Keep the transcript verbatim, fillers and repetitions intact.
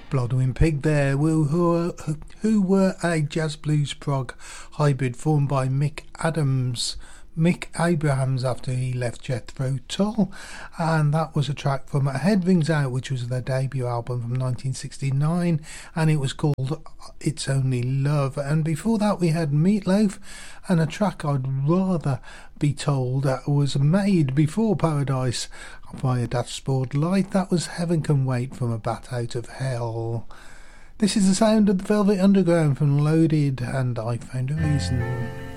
Bloodwind Pig there, who, who, who were a jazz blues prog hybrid formed by Mick Adams, Mick Abrahams after he left Jethro Tull, and that was a track from Head Rings Out, which was their debut album from nineteen sixty-nine, and it was called It's Only Love. And before that we had Meatloaf and a track I'd rather be told that was made before Paradise by a Dashboard Light. That was Heaven Can Wait from A Bat Out of Hell. This is the sound of the Velvet Underground from Loaded and I Found a Reason.